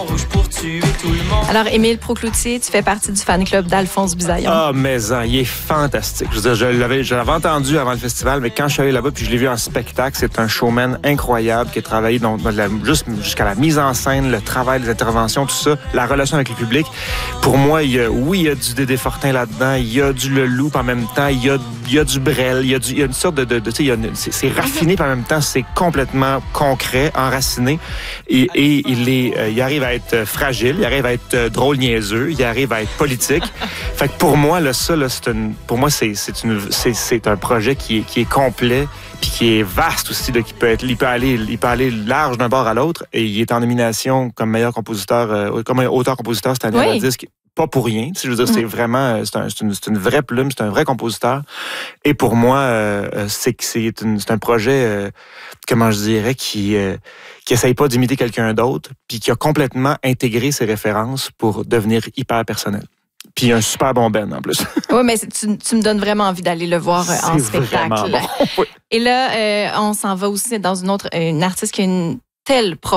Rouge pour tuer tout le monde. Alors, Émile Procloutier, tu fais partie du fan club d'Alphonse Bisaillon. Ah, mais il est fantastique. Je veux dire, je l'avais entendu avant le festival, mais quand je suis allé là-bas puis je l'ai vu en spectacle, c'est un showman incroyable qui a travaillé jusqu'à la mise en scène, le travail, les interventions, tout ça, la relation avec le public. Pour moi, il y a du Dédé Fortin là-dedans, il y a du Leloup en même temps, il y a du Brel, il y a une sorte c'est raffiné puis en même temps, c'est complètement concret, enraciné. Et il arrive à être fragile, il arrive à être drôle niaiseux, il arrive à être politique. Fait que pour moi, c'est un projet qui est complet puis qui est vaste aussi, là, il peut aller large d'un bord à l'autre. Et il est en nomination comme meilleur compositeur, comme auteur-compositeur cette année à la disque. Pas pour rien. Je veux dire, c'est vraiment, c'est une vraie plume, c'est un vrai compositeur. Et pour moi, c'est un projet, comment je dirais, qui essaye pas d'imiter quelqu'un d'autre, puis qui a complètement intégré ses références pour devenir hyper personnel. Puis un super bon band en plus. Oui, mais tu me donnes vraiment envie d'aller le voir en spectacle. Bon. Et là, on s'en va aussi dans une artiste qui a une telle